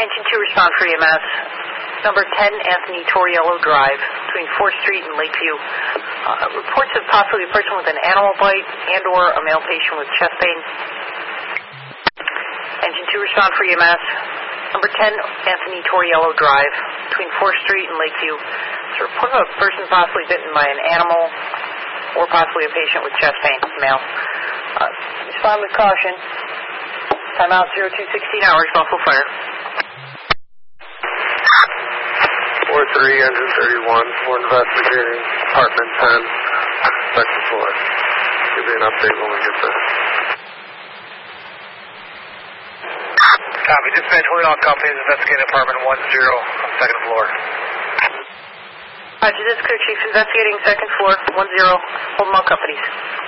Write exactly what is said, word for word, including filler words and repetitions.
Engine two, respond for E M S. Number ten, Anthony Torriello Drive, between fourth Street and Lakeview. Uh, reports of possibly a person with an animal bite and or a male patient with chest pain. Engine two, respond for E M S. Number ten, Anthony Torriello Drive, between fourth Street and Lakeview. It's a report of a person possibly bitten by an animal or possibly a patient with chest pain, male. Uh, respond with caution. Timeout zero two sixteen hours, Buffalo Fire. four three, engine thirty-one, we're investigating apartment ten, second floor. Give me an update when we get there. Copy, dispatch, holding all companies, investigating apartment one zero, second floor. Roger, this is Crew Chief, investigating second floor, one zero, holding all companies.